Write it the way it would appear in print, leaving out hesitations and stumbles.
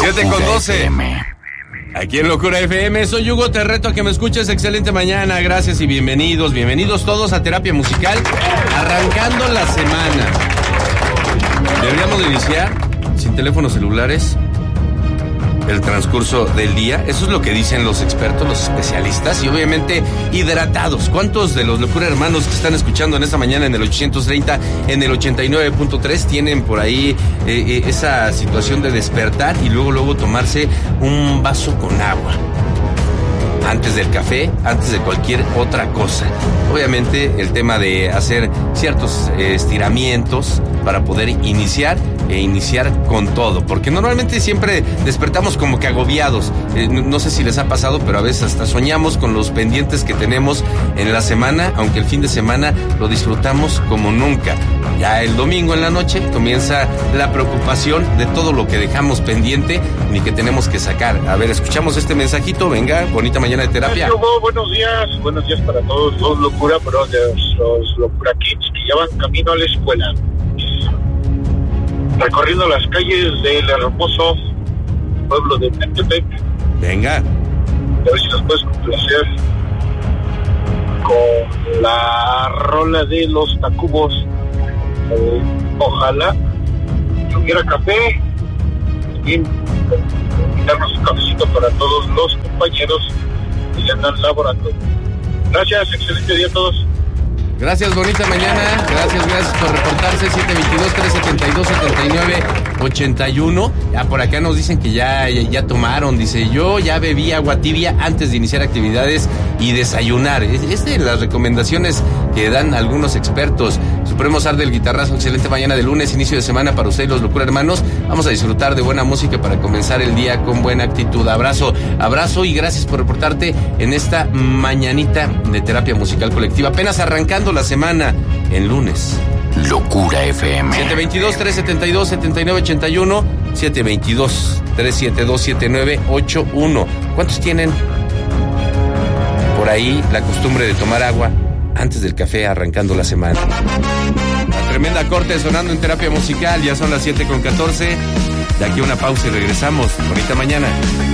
7:12. Aquí en Locura FM, soy Hugo, te reto a que me escuches. Excelente mañana, gracias y bienvenidos todos a Terapia Musical, arrancando la semana. Deberíamos de iniciar sin teléfonos celulares el transcurso del día. Eso es lo que dicen los expertos, los especialistas, y obviamente hidratados. ¿Cuántos de los Locura Hermanos que están escuchando en esta mañana en el 830, en el 89.3 tienen por ahí esa situación de despertar y luego tomarse un vaso con agua antes del café, antes de cualquier otra cosa? Obviamente el tema de hacer ciertos estiramientos para poder iniciar con todo, porque normalmente siempre despertamos como que agobiados. No sé si les ha pasado, pero a veces hasta soñamos con los pendientes que tenemos en la semana, aunque el fin de semana lo disfrutamos como nunca. Ya el domingo en la noche comienza la preocupación de todo lo que dejamos pendiente ni que tenemos que sacar. A ver, escuchamos este mensajito. Venga, bonita mañana de terapia. Buenos días para todos los Locura, pero los Locura Kids que ya van camino a la escuela, recorriendo las calles del hermoso pueblo de Metepec. Venga. A ver si nos puedes complacer con la rola de los Tacubos. Ojalá tuviera café y darnos un cafecito para todos los compañeros que ya andan laborando. Gracias, excelente día a todos. Gracias, bonita mañana. Gracias por reportarse. 722-372-7981. Por acá nos dicen que ya tomaron. Dice, yo ya bebí agua tibia antes de iniciar actividades y desayunar. Es de las recomendaciones que dan algunos expertos. Supremo Zar del Guitarrazo, excelente mañana de lunes, inicio de semana para ustedes los Locura Hermanos. Vamos a disfrutar de buena música para comenzar el día con buena actitud. Abrazo y gracias por reportarte en esta mañanita de terapia musical colectiva. Apenas arrancando la semana en lunes. Locura FM. 722-372-7981, 722-372-7981. ¿Cuántos tienen por ahí la costumbre de tomar agua antes del café arrancando la semana? La tremenda corte sonando en terapia musical. Ya son las 7:14. De aquí una pausa y regresamos. Bonita mañana.